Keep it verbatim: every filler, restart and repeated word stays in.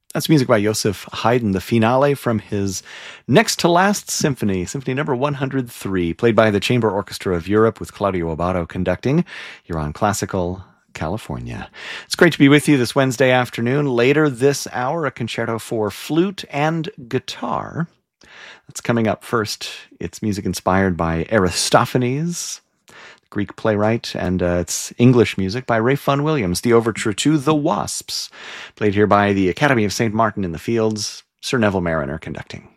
That's music by Joseph Haydn, the finale from his next to last symphony, Symphony number one hundred three, played by the Chamber Orchestra of Europe with Claudio Abbado conducting. You're on Classical California. It's great to be with you this Wednesday afternoon. Later this hour, a concerto for flute and guitar. That's coming up first. It's music inspired by Aristophanes, Greek playwright, and uh, it's English music by Ralph Vaughan Williams, the overture to The Wasps, played here by the Academy of Saint Martin in the Fields, Sir Neville Marriner conducting.